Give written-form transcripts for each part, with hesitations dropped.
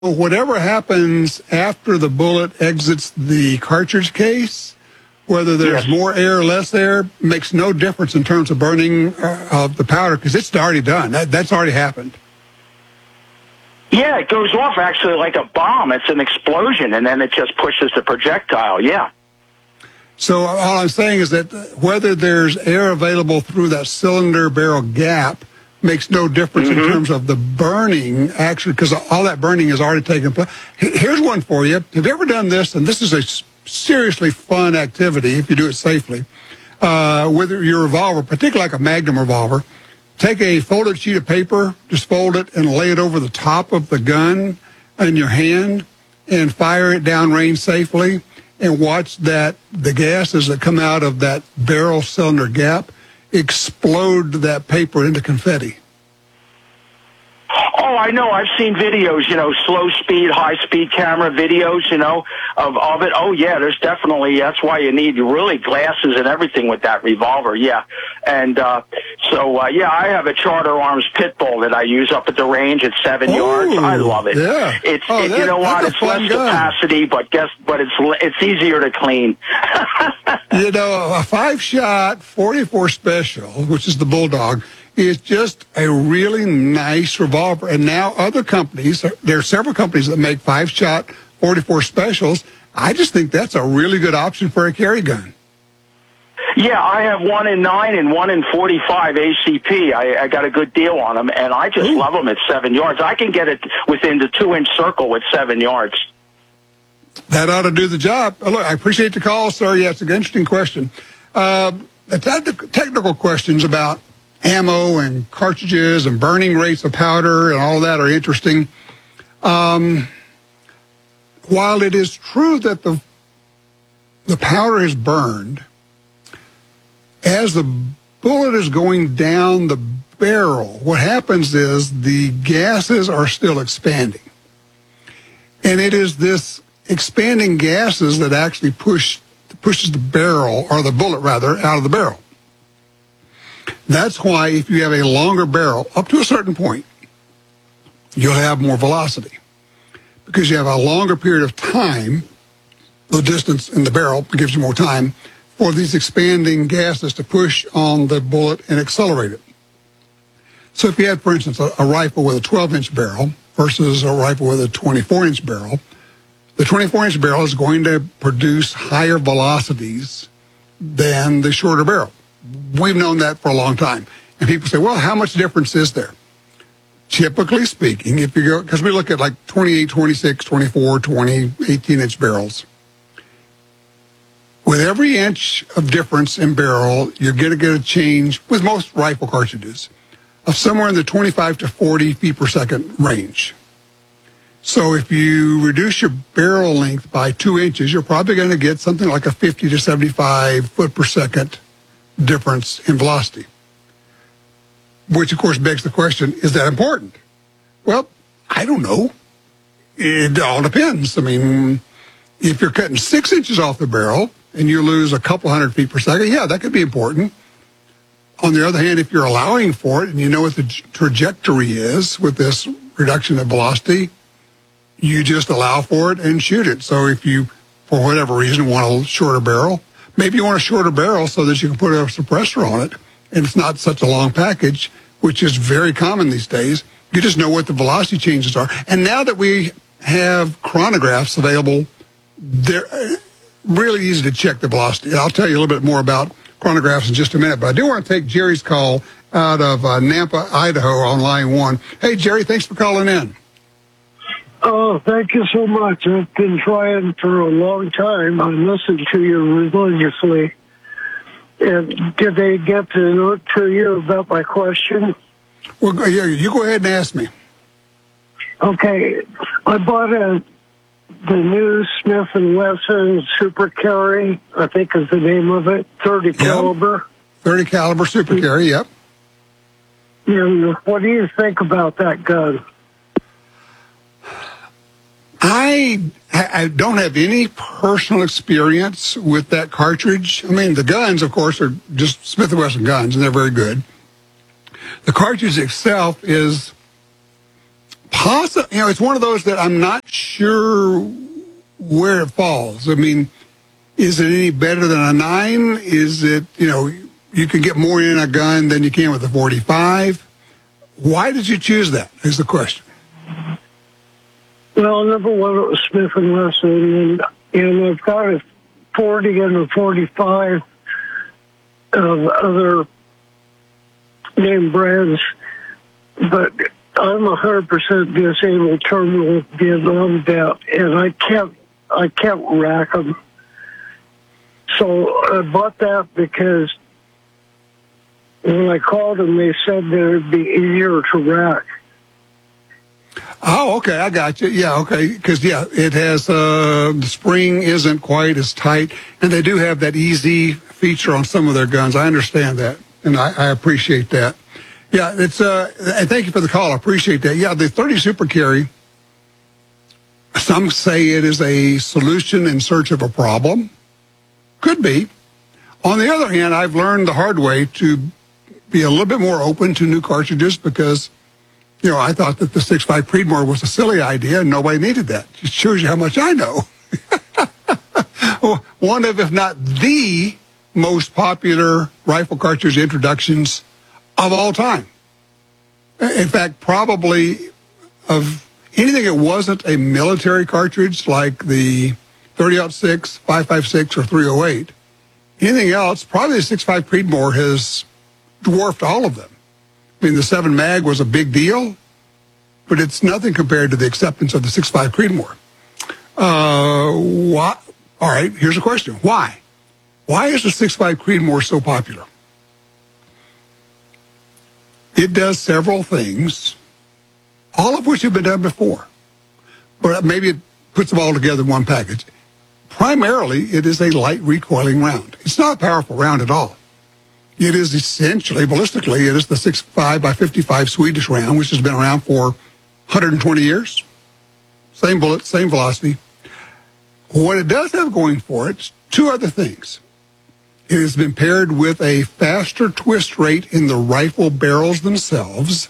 whatever happens after the bullet exits the cartridge case, whether there's more air or less air, makes no difference in terms of burning of the powder, because it's already done. That's already happened. Yeah, it goes off actually like a bomb. It's an explosion, and then it just pushes the projectile, yeah. So all I'm saying is that whether there's air available through that cylinder barrel gap makes no difference in terms of the burning, actually, because all that burning has already taken place. Here's one for you. Have you ever done this? And this is a seriously fun activity if you do it safely. With your revolver, particularly like a Magnum revolver, take a folded sheet of paper, just fold it and lay it over the top of the gun in your hand and fire it downrange safely, and watch that the gases that come out of that barrel cylinder gap explode that paper into confetti. Oh, I know. I've seen videos, slow speed, high speed camera videos, of it. Oh, yeah, there's definitely, that's why you need really glasses and everything with that revolver, yeah. And I have a Charter Arms pit bull that I use up at the range at 7 yards. I love it. Yeah. It's less capacity, but it's easier to clean. A 5-shot 44 Special, which is the Bulldog, is just a really nice revolver. And now other companies, there are several companies that make 5-shot 44 Specials. I just think that's a really good option for a carry gun. Yeah, I have one in 9 and one in 45 ACP. I got a good deal on them, and I just love them at 7 yards. I can get it within the 2-inch circle with 7 yards. That ought to do the job. Look, I appreciate the call, sir. Yeah, it's an interesting question. The technical questions about ammo and cartridges and burning rates of powder and all that are interesting. While it is true that the powder is burned, as the bullet is going down the barrel, what happens is the gases are still expanding. And it is this expanding gases that actually pushes the barrel, or the bullet rather, out of the barrel. That's why if you have a longer barrel, up to a certain point, you'll have more velocity. Because you have a longer period of time, the distance in the barrel gives you more time for these expanding gases to push on the bullet and accelerate it. So if you had, for instance, a rifle with a 12-inch barrel versus a rifle with a 24-inch barrel, the 24-inch barrel is going to produce higher velocities than the shorter barrel. We've known that for a long time. And people say, well, how much difference is there? Typically speaking, if you go, because we look at like 28, 26, 24, 20, 18-inch barrels. With every inch of difference in barrel, you're going to get a change, with most rifle cartridges, of somewhere in the 25 to 40 feet per second range. So if you reduce your barrel length by 2 inches, you're probably going to get something like a 50 to 75 foot per second difference in velocity. Which, of course, begs the question, is that important? Well, I don't know. It all depends. I mean, if you're cutting 6 inches off the barrel and you lose a couple hundred feet per second, yeah, that could be important. On the other hand, if you're allowing for it and you know what the trajectory is with this reduction in velocity, you just allow for it and shoot it. So if you, for whatever reason, want a shorter barrel, maybe you want a shorter barrel so that you can put a suppressor on it and it's not such a long package, which is very common these days. You just know what the velocity changes are. And now that we have chronographs available, they're really easy to check the velocity. I'll tell you a little bit more about chronographs in just a minute, but I do want to take Jerry's call out of Nampa, Idaho on line 1. Hey, Jerry, thanks for calling in. Oh, thank you so much. I've been trying for a long time. I listened to you religiously. And did they get to you about my question? Well, yeah, you go ahead and ask me. Okay. I bought the new Smith & Wesson Super Carry, I think is the name of it, 30 caliber. 30 caliber Super Carry, yep. And what do you think about that gun? I don't have any personal experience with that cartridge. I mean, the guns, of course, are just Smith & Wesson guns, and they're very good. The cartridge itself is Possibly, it's one of those that I'm not sure where it falls. I mean, is it any better than a 9? Is it, you can get more in a gun than you can with a 45? Why did you choose that, is the question. Well, number one, it was Smith & Wesson, and I've got a 40 and a 45 of other name brands, but I'm 100% disabled, terminal Vietnam vet, and I can't rack them. So I bought that because when I called them, they said that it'd be easier to rack. Oh, okay, I got you. Yeah, okay, because, it has, the spring isn't quite as tight, and they do have that easy feature on some of their guns. I understand that, and I appreciate that. Yeah, and thank you for the call. I appreciate that. Yeah, the 30 Super Carry, some say it is a solution in search of a problem. Could be. On the other hand, I've learned the hard way to be a little bit more open to new cartridges because, I thought that the 6.5 Creedmoor was a silly idea and nobody needed that. It shows you how much I know. One of, if not the most popular rifle cartridge introductions of all time. In fact, probably of anything that wasn't a military cartridge like the 30-06, 5.56, or 308, anything else, probably the 6.5 Creedmoor has dwarfed all of them. I mean, the 7 mag was a big deal, but it's nothing compared to the acceptance of the 6.5 Creedmoor. All right, here's a question. Why? Why is the 6.5 Creedmoor so popular? It does several things, all of which have been done before, but maybe it puts them all together in one package. Primarily, it is a light recoiling round. It's not a powerful round at all. It is essentially, ballistically, it is the 6.5 by 55 Swedish round, which has been around for 120 years. Same bullet, same velocity. What it does have going for it is two other things. It has been paired with a faster twist rate in the rifle barrels themselves,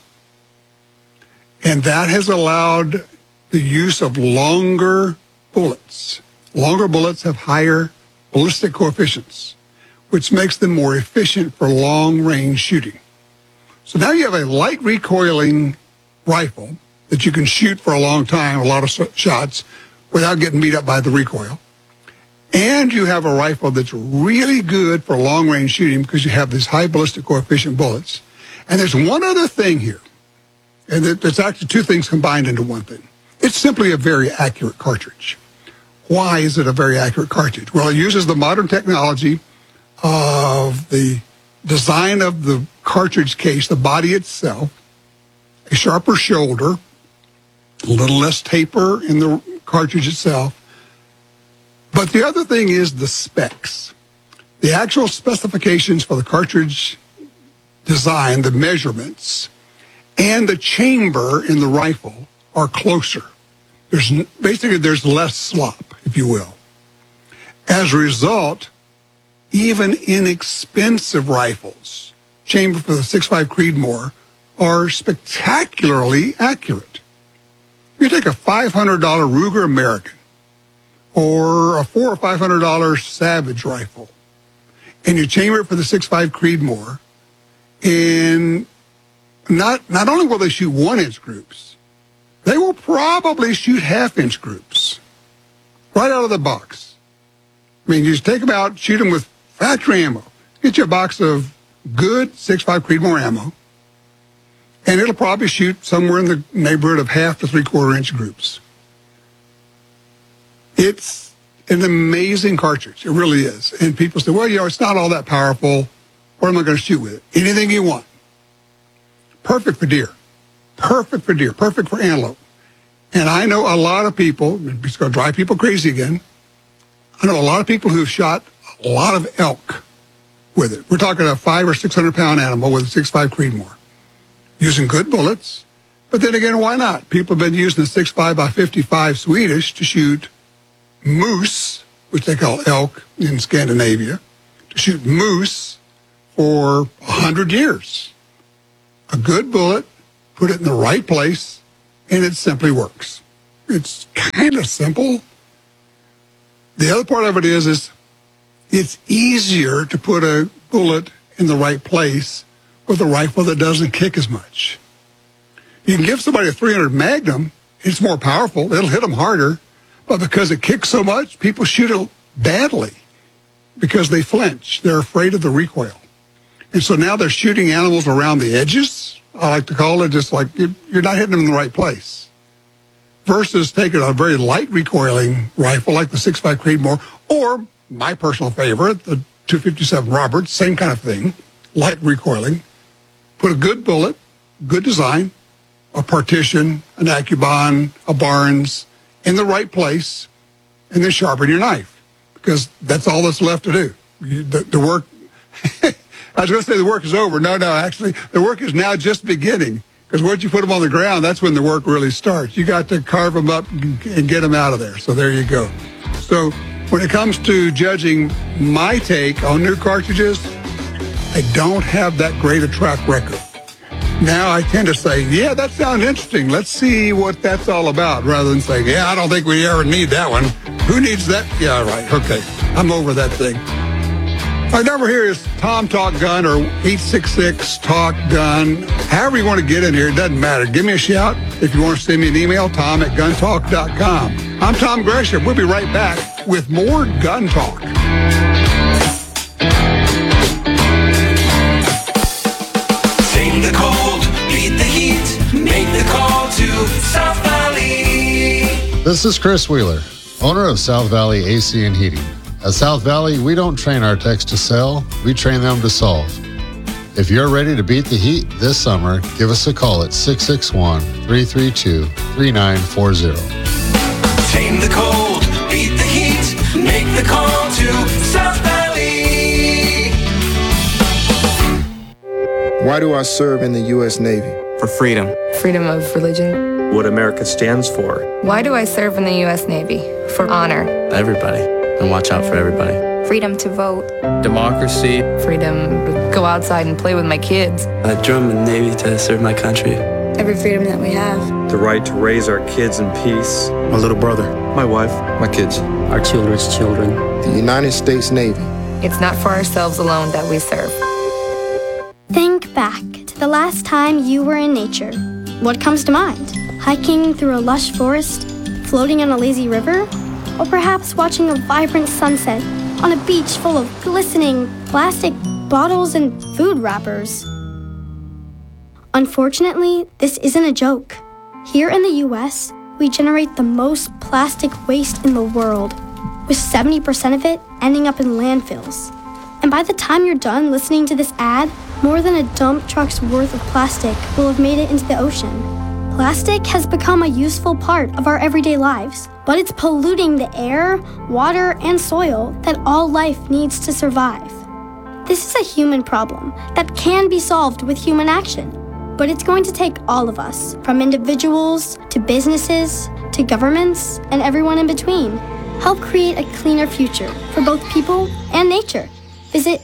and that has allowed the use of longer bullets. Longer bullets have higher ballistic coefficients, which makes them more efficient for long-range shooting. So now you have a light recoiling rifle that you can shoot for a long time, a lot of shots, without getting beat up by the recoil. And you have a rifle that's really good for long-range shooting because you have these high ballistic coefficient bullets. And there's one other thing here, and it's actually two things combined into one thing. It's simply a very accurate cartridge. Why is it a very accurate cartridge? Well, it uses the modern technology of the design of the cartridge case, the body itself, a sharper shoulder, a little less taper in the cartridge itself. But the other thing is the specs. The actual specifications for the cartridge design, the measurements, and the chamber in the rifle are closer. There's less slop, if you will. As a result, even inexpensive rifles, chamber for the 6.5 Creedmoor, are spectacularly accurate. You take a $500 Ruger American or a $400 or $500 Savage rifle, and you chamber it for the 6.5 Creedmoor, and not only will they shoot 1-inch groups, they will probably shoot half-inch groups right out of the box. I mean, you just take them out, shoot them with factory ammo. Get you a box of good 6.5 Creedmoor ammo, and it'll probably shoot somewhere in the neighborhood of half to 3/4 inch groups. It's an amazing cartridge. It really is. And people say, well, it's not all that powerful. What am I going to shoot with it? Anything you want. Perfect for deer. Perfect for deer. Perfect for antelope. And I know a lot of people, it's going to drive people crazy again. I know a lot of people who've shot a lot of elk with it. We're talking a 500 or 600 pound animal with a 6.5 Creedmoor, using good bullets. But then again, why not? People have been using the 6.5 by 55 Swedish to shoot moose, which they call elk in Scandinavia, to shoot moose for 100 years. A good bullet, put it in the right place, and it simply works. It's kind of simple. The other part of it is it's easier to put a bullet in the right place with a rifle that doesn't kick as much. You can give somebody a 300 Magnum, it's more powerful, it'll hit them harder, but because it kicks so much, people shoot it badly because they flinch. They're afraid of the recoil. And so now they're shooting animals around the edges, I like to call it, just like you're not hitting them in the right place. Versus taking a very light recoiling rifle like the 6.5 Creedmoor, or my personal favorite, the 257 Roberts, same kind of thing, light recoiling. Put a good bullet, good design, a partition, an Accubon, a Barnes, in the right place, and then sharpen your knife, because that's all that's left to do. The work, I was going to say the work is over. No, actually, the work is now just beginning, because once you put them on the ground, that's when the work really starts. You got to carve them up and get them out of there. So there you go. So when it comes to judging my take on new cartridges, I don't have that great a track record. Now I tend to say, yeah, that sounds interesting. Let's see what that's all about, rather than saying, yeah, I don't think we ever need that one. Who needs that? Yeah, right. Okay. I'm over that thing. Our number here is Tom Talk Gun, or 866-TALK-GUN. However you want to get in here, it doesn't matter. Give me a shout. If you want to send me an email, tom@guntalk.com. I'm Tom Gresham. We'll be right back with more Gun Talk. Tame the cold, beat the heat, make the call to South Valley. This is Chris Wheeler, owner of South Valley AC and Heating. At South Valley, we don't train our techs to sell, we train them to solve. If you're ready to beat the heat this summer, give us a call at 661-332-3940. Tame the cold, beat the heat, make the call to South Valley. Why do I serve in the U.S. Navy? For freedom. Freedom of religion. What America stands for. Why do I serve in the U.S. Navy? For honor. Everybody. And watch out for everybody. Freedom to vote. Democracy. Freedom to go outside and play with my kids. I joined the Navy to serve my country. Every freedom that we have. The right to raise our kids in peace. My little brother. My wife. My kids. Our children's children. The United States Navy. It's not for ourselves alone that we serve. Think back to the last time you were in nature. What comes to mind? Hiking through a lush forest? Floating on a lazy river? Or perhaps watching a vibrant sunset on a beach full of glistening plastic bottles and food wrappers? Unfortunately, this isn't a joke. Here in the US, we generate the most plastic waste in the world, with 70% of it ending up in landfills. And by the time you're done listening to this ad, more than a dump truck's worth of plastic will have made it into the ocean. Plastic has become a useful part of our everyday lives, but it's polluting the air, water, and soil that all life needs to survive. This is a human problem that can be solved with human action, but it's going to take all of us, from individuals to businesses to governments and everyone in between. Help create a cleaner future for both people and nature. Visit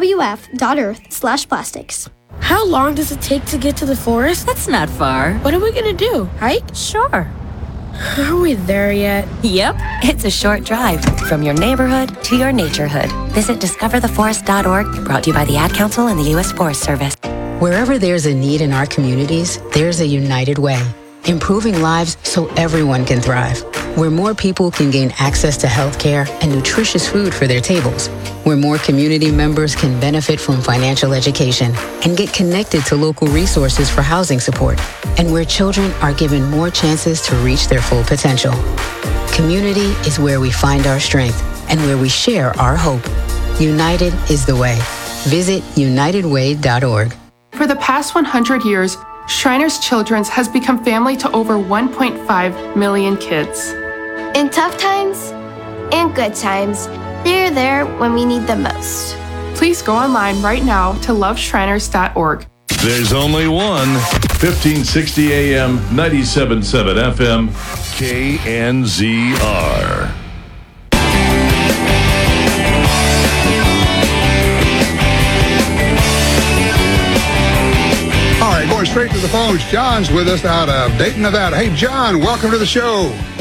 wwf.earth/plastics. How long does it take to get to the forest? That's not far. What are we gonna do? Hike? Sure. Are we there yet? Yep. It's a short drive from your neighborhood to your naturehood. Visit discovertheforest.org, brought to you by the Ad Council and the U.S. Forest Service. Wherever there's a need in our communities, there's a United Way. Improving lives so everyone can thrive. Where more people can gain access to health care and nutritious food for their tables. Where more community members can benefit from financial education and get connected to local resources for housing support. And where children are given more chances to reach their full potential. Community is where we find our strength and where we share our hope. United is the way. Visit unitedway.org. For the past 100 years, Shriners Children's has become family to over 1.5 million kids. In tough times and good times, they're there when we need them most. Please go online right now to loveshriners.org. There's only one. 1560 AM, 97.7 FM, KNZR. straight to the phones. John's with us out of Dayton, Nevada. Hey, John, welcome to the show.